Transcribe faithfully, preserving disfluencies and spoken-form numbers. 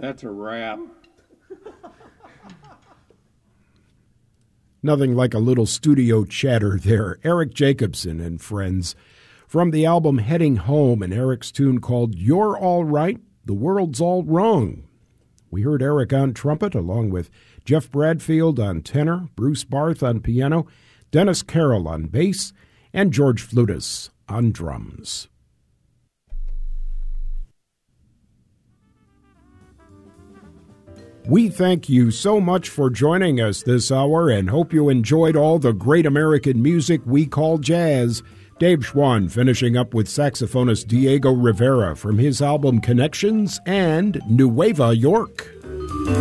That's a wrap. Nothing like a little studio chatter there. Eric Jacobson and friends. From the album Heading Home, and Eric's tune called You're All Right, The World's All Wrong. We heard Eric on trumpet along with Jeff Bradfield on tenor, Bruce Barth on piano, Dennis Carroll on bass, and George Flutis on drums. We thank you so much for joining us this hour and hope you enjoyed all the great American music we call jazz. Dave Schwann finishing up with saxophonist Diego Rivera from his album Connections and Nueva York.